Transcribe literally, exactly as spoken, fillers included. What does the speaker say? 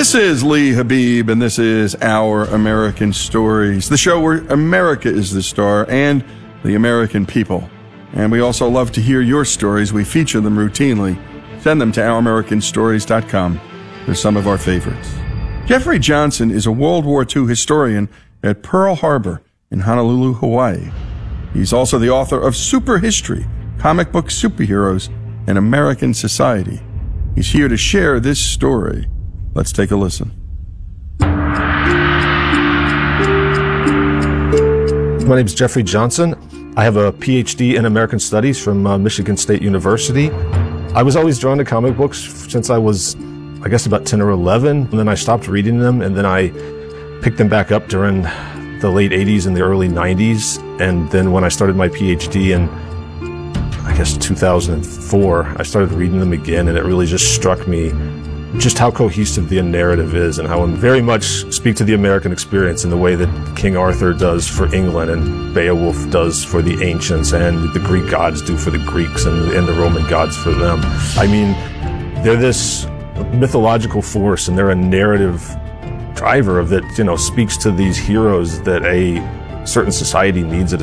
This is Lee Habib, and this is Our American Stories, the show where America is the star and the American people. And we also love to hear your stories. We feature them routinely. Send them to our american stories dot com. They're some of our favorites. Jeffrey Johnson is a World War Two historian at Pearl Harbor in Honolulu, Hawaii. He's also the author of Super History, Comic Book Superheroes and American Society. He's here to share this story. Let's take a listen. My name is Jeffrey Johnson. I have a P H D in American Studies from uh, Michigan State University. I was always drawn to comic books since I was, I guess, about ten or eleven. And then I stopped reading them, and then I picked them back up during the late eighties and the early nineties. And then when I started my P H D in, I guess, two thousand four, I started reading them again, and it really just struck me just how cohesive the narrative is and how it very much speak to the American experience in the way that King Arthur does for England and Beowulf does for the ancients and the Greek gods do for the Greeks and, and the Roman gods for them. I mean, they're this mythological force, and they're a narrative driver of that, you know, speaks to these heroes that a certain society needs at